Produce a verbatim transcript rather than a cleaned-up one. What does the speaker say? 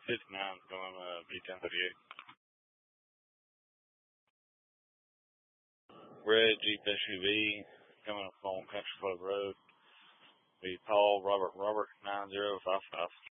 fifty-nine going uh, B ten thirty-eight. Red Jeep S U V coming up on Country Club Road. Be Paul Robert Robert nine zero five five.